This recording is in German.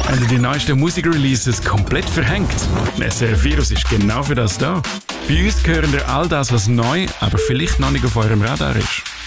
Haben die neuesten Musikreleases komplett verhängt? SRF Virus ist genau für das da. Bei uns hören ihr all das, was neu, aber vielleicht noch nicht auf eurem Radar ist.